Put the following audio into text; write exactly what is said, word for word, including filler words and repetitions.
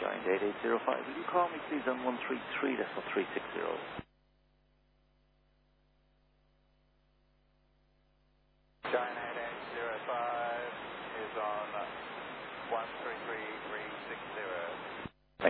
Giant eight eight zero five, will you call me please on one three three, that's on three six zero. Giant eight eight zero five.